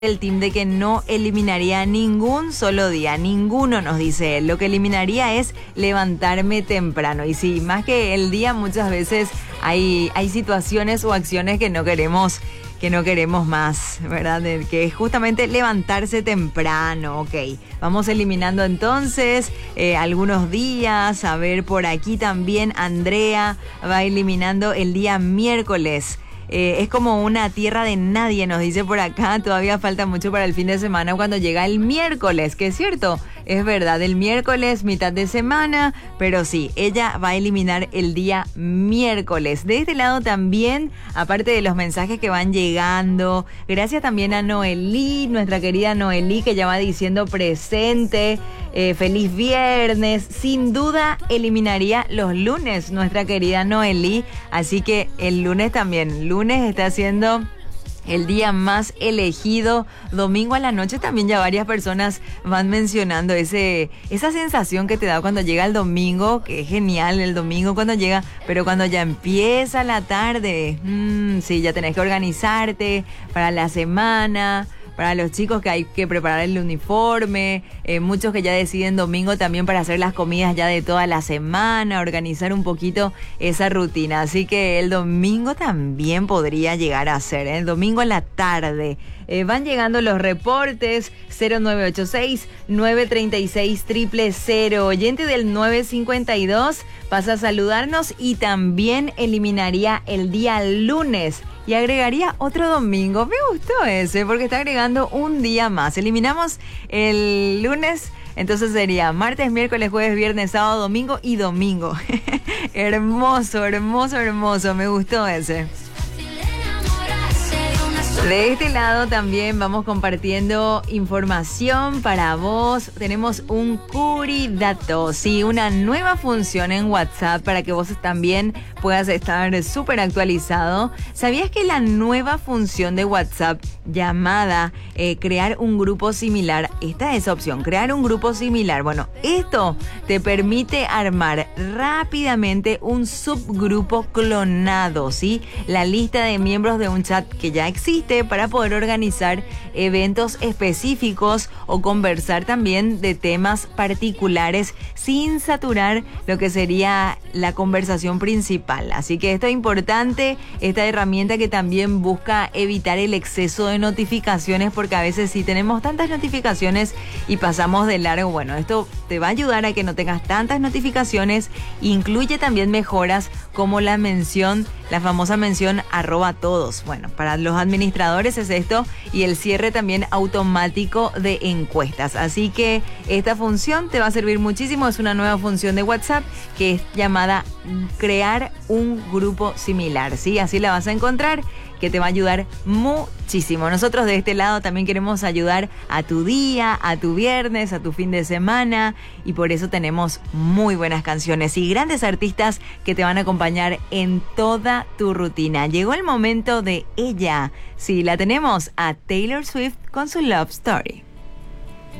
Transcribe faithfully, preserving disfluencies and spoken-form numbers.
el team de que no eliminaría ningún solo día, ninguno, nos dice él. Lo que eliminaría es levantarme temprano. Y sí, más que el día, muchas veces hay, hay situaciones o acciones que no queremos, que no queremos más, ¿verdad? Que es justamente levantarse temprano. Ok, vamos eliminando entonces eh, algunos días. A ver, por aquí también Andrea va eliminando el día miércoles. Eh, es como una tierra de nadie, nos dice por acá. Todavía falta mucho para el fin de semana cuando llega el miércoles, que es cierto, es verdad, el miércoles, mitad de semana, pero sí, ella va a eliminar el día miércoles. De este lado también, aparte de los mensajes que van llegando, gracias también a Noelí, nuestra querida Noelí, que ya va diciendo presente, eh, feliz viernes. Sin duda eliminaría los lunes, nuestra querida Noelí, así que el lunes también, lunes Lunes está siendo el día más elegido. Domingo a la noche también ya varias personas van mencionando ese, esa sensación que te da cuando llega el domingo, que es genial el domingo cuando llega, pero cuando ya empieza la tarde, mmm, sí, ya tenés que organizarte para la semana. Para los chicos que hay que preparar el uniforme, eh, muchos que ya deciden domingo también para hacer las comidas ya de toda la semana, organizar un poquito esa rutina. Así que el domingo también podría llegar a ser, ¿eh? El domingo en la tarde. Eh, van llegando los reportes. Cero nueve ocho seis, nueve tres seis, cero cero cero. Oyente del nueve cincuenta y dos pasa a saludarnos y también eliminaría el día lunes y agregaría otro domingo. Me gustó ese porque está agregando un día más. Eliminamos el lunes, entonces sería martes, miércoles, jueves, viernes, sábado, domingo y domingo. Hermoso, hermoso, hermoso. Me gustó ese. De este lado también vamos compartiendo información para vos. Tenemos un Curidato, sí, una nueva función en WhatsApp para que vos también puedas estar súper actualizado. ¿Sabías que la nueva función de WhatsApp llamada eh, crear un grupo similar, esta es opción, crear un grupo similar? Bueno, esto te permite armar rápidamente un subgrupo clonado, ¿sí? La lista de miembros de un chat que ya existe, para poder organizar eventos específicos o conversar también de temas particulares sin saturar lo que sería la conversación principal. Así que esto es importante, esta herramienta que también busca evitar el exceso de notificaciones, porque a veces si tenemos tantas notificaciones y pasamos de largo, bueno, esto te va a ayudar a que no tengas tantas notificaciones. Incluye también mejoras como la mención, la famosa mención arroba todos. Bueno, para los administradores es esto, y el cierre también automático de encuestas. Así que esta función te va a servir muchísimo. Es una nueva función de WhatsApp que es llamada crear un grupo similar, ¿sí? Así la vas a encontrar, que te va a ayudar muchísimo. Nosotros de este lado también queremos ayudar a tu día, a tu viernes, a tu fin de semana, y por eso tenemos muy buenas canciones y grandes artistas que te van a acompañar en toda tu rutina. Llegó el momento de ella. Sí, la tenemos a Taylor Swift con su Love Story.